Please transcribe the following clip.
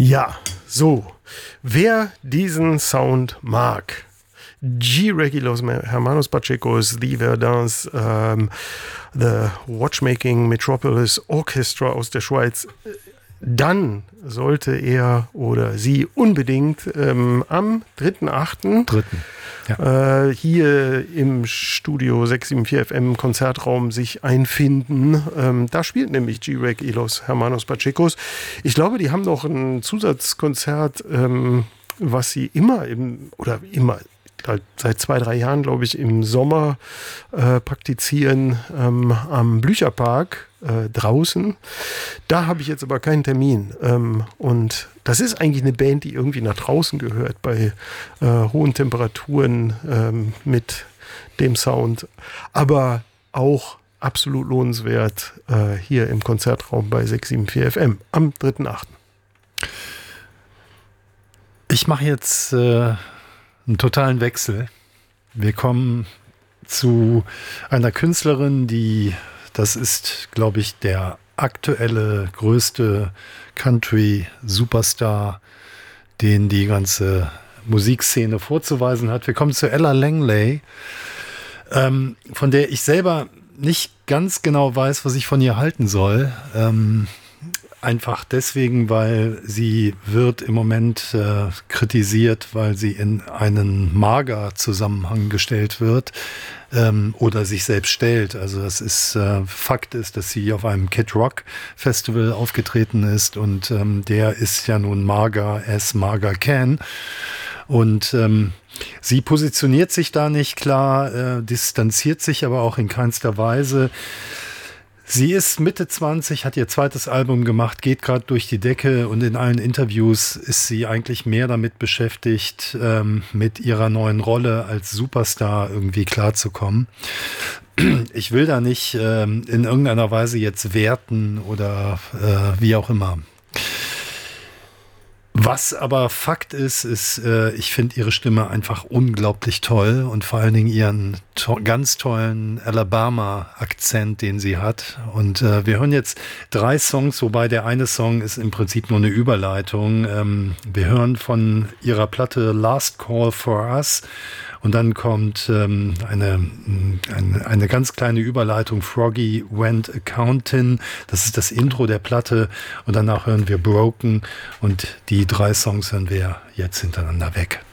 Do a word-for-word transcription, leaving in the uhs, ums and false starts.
Ja, so. Wer diesen Sound mag, G. Regulos Hermanos Pachecos, The Verdans, ähm, The Watchmaking Metropolis Orchestra aus der Schweiz, dann sollte er oder sie unbedingt ähm, am dritten achten Dritten. Ja. Äh, hier im Studio sechs sieben vier F M Konzertraum sich einfinden. Ähm, da spielt nämlich G-Reg y los Hermanos Pachecos. Ich glaube, die haben noch ein Zusatzkonzert, ähm, was sie immer im, oder immer, halt seit zwei, drei Jahren, glaube ich, im Sommer äh, praktizieren ähm, am Blücherpark äh, draußen. Da habe ich jetzt aber keinen Termin. Ähm, und das ist eigentlich eine Band, die irgendwie nach draußen gehört, bei äh, hohen Temperaturen ähm, mit dem Sound. Aber auch absolut lohnenswert äh, hier im Konzertraum bei sechs sieben vier F M am dritten achten Ich mache jetzt äh, einen totalen Wechsel. Wir kommen zu einer Künstlerin, die, das ist, glaube ich, der aktuelle größte Country-Superstar, den die ganze Musikszene vorzuweisen hat. Wir kommen zu Ella Langley, ähm, von der ich selber nicht ganz genau weiß, was ich von ihr halten soll. Ähm, Einfach deswegen, weil sie wird im Moment äh, kritisiert, weil sie in einen Mager-Zusammenhang gestellt wird ähm, oder sich selbst stellt. Also das ist äh, Fakt ist, dass sie auf einem Kid Rock Festival aufgetreten ist und ähm, der ist ja nun mager as mager can. Und ähm, sie positioniert sich da nicht klar, äh, distanziert sich aber auch in keinster Weise. Sie ist Mitte zwanzig, hat ihr zweites Album gemacht, geht gerade durch die Decke und in allen Interviews ist sie eigentlich mehr damit beschäftigt, ähm, mit ihrer neuen Rolle als Superstar irgendwie klarzukommen. Ich will da nicht ähm, in irgendeiner Weise jetzt werten oder äh, wie auch immer. Was aber Fakt ist, ist, äh, ich finde ihre Stimme einfach unglaublich toll und vor allen Dingen ihren to- ganz tollen Alabama-Akzent, den sie hat. Und äh, wir hören jetzt drei Songs, wobei der eine Song ist im Prinzip nur eine Überleitung. Ähm, wir hören von ihrer Platte Last Call for Us. Und dann kommt ähm, eine, eine, eine ganz kleine Überleitung, Froggy Went Accountin. Das ist das Intro der Platte. Und danach hören wir Broken. Und die drei Songs hören wir jetzt hintereinander weg.